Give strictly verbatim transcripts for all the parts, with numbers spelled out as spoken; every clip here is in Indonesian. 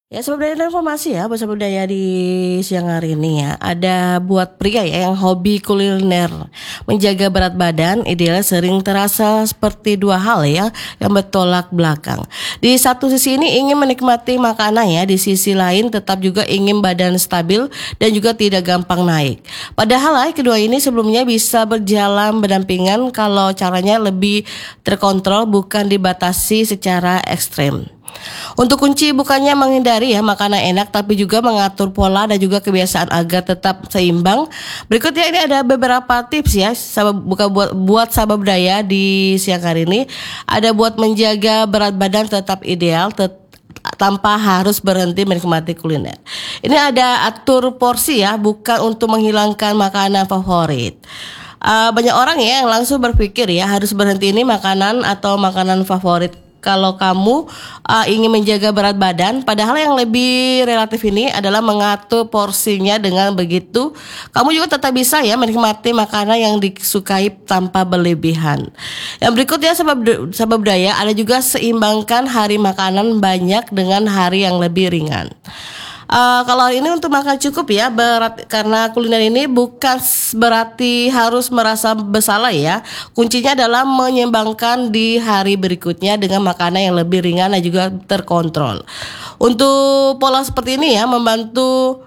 Ya, sebenarnya informasi ya, bersama budaya di siang hari ini ya. Ada buat pria ya yang hobi kuliner, menjaga berat badan idealnya sering terasa seperti dua hal ya yang bertolak belakang. Di satu sisi ini ingin menikmati makanan ya, di sisi lain tetap juga ingin badan stabil dan juga tidak gampang naik. Padahal ya, kedua ini sebelumnya bisa berjalan berdampingan kalau caranya lebih terkontrol bukan dibatasi secara ekstrem. Untuk kunci bukannya menghindari ya makanan enak, tapi juga mengatur pola dan juga kebiasaan agar tetap seimbang. Berikutnya ini ada beberapa tips ya, sabab, bukan buat buat sahabat budaya di siang hari ini. Ada buat menjaga berat badan tetap ideal, tet tanpa harus berhenti menikmati kuliner. Ini ada atur porsi ya, bukan untuk menghilangkan makanan favorit. Uh, banyak orang ya yang langsung berpikir ya harus berhenti ini makanan atau makanan favorit kalau kamu uh, ingin menjaga berat badan. Padahal yang lebih relatif ini adalah mengatur porsinya. Dengan begitu kamu juga tetap bisa ya menikmati makanan yang disukai tanpa berlebihan. Yang berikutnya sebab sebab budaya ada juga seimbangkan hari makanan banyak dengan hari yang lebih ringan. Uh, kalau ini untuk makan cukup ya, berat karena kuliner ini bukan berarti harus merasa bersalah ya. Kuncinya adalah menyeimbangkan di hari berikutnya dengan makanan yang lebih ringan dan juga terkontrol. Untuk pola seperti ini ya membantu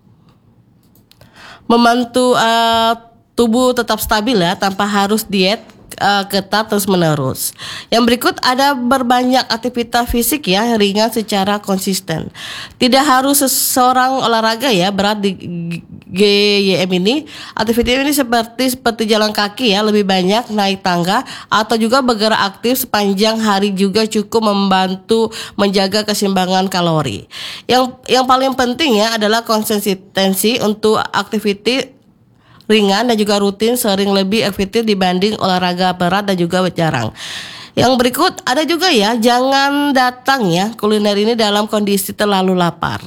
membantu uh, tubuh tetap stabil ya tanpa harus diet Uh, ketat terus menerus. Yang berikut ada berbanyak aktivitas fisik ya ringan secara konsisten. Tidak harus seseorang olahraga ya berat di G Y M ini. Aktivitas ini seperti seperti jalan kaki ya, lebih banyak naik tangga atau juga bergerak aktif sepanjang hari juga cukup membantu menjaga keseimbangan kalori. Yang yang paling penting ya adalah konsistensi untuk aktivitas ringan dan juga rutin sering lebih efektif dibanding olahraga berat dan juga jarang. Yang berikut ada juga ya, jangan datang ya kuliner ini dalam kondisi terlalu lapar.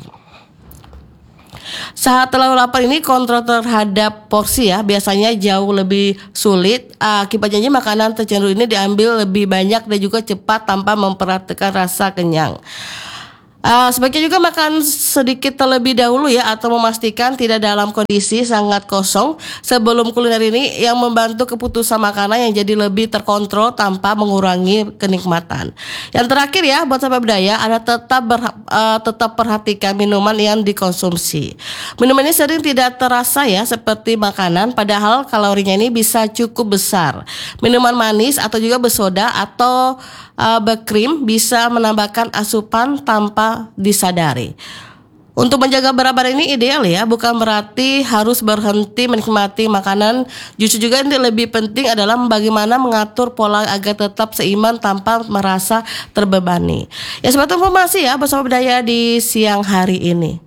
Saat terlalu lapar ini kontrol terhadap porsi ya biasanya jauh lebih sulit. Akibatnya makanan tercenderung ini diambil lebih banyak dan juga cepat tanpa memperhatikan rasa kenyang. Uh, sebaiknya juga makan sedikit terlebih dahulu ya, atau memastikan tidak dalam kondisi sangat kosong sebelum kuliner ini, yang membantu keputusan makanan yang jadi lebih terkontrol tanpa mengurangi kenikmatan. Yang terakhir ya buat sahabat budaya, ada tetap ber, uh, tetap perhatikan minuman yang dikonsumsi. Minuman ini sering tidak terasa ya seperti makanan, padahal kalorinya ini bisa cukup besar. Minuman manis atau juga bersoda atau uh, berkrim bisa menambahkan asupan tanpa disadari. Untuk menjaga berat badan ini ideal ya, bukan berarti harus berhenti menikmati makanan. Justru juga yang lebih penting adalah bagaimana mengatur pola agar tetap seimbang tanpa merasa terbebani. Ya, seperti informasi ya bersama budaya di siang hari ini.